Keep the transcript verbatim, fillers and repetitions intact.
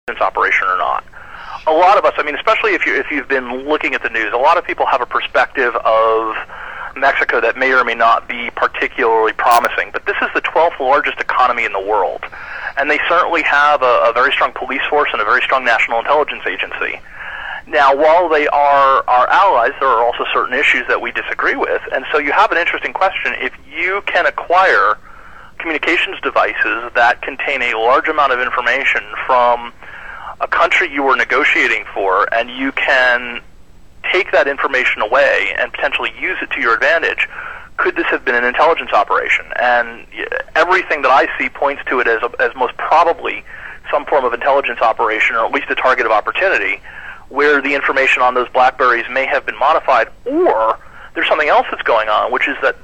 operation or not. A lot of us, I mean, especially if you if you've been looking at the news, a lot of people have a perspective of Mexico that may or may not be particularly promising. But this is the twelfth largest economy in the world, and they certainly have a, a very strong police force and a very strong national intelligence agency. Now, while they are our allies, there are also certain issues that we disagree with, and so you have an interesting question. If you can acquire communications devices that contain a large amount of information from a country you were negotiating for, and you can take that information away and potentially use it to your advantage, could this have been an intelligence operation? And everything that I see points to it as, a, as most probably some form of intelligence operation, or at least a target of opportunity, where the information on those BlackBerries may have been modified, or there's something else that's going on, which is that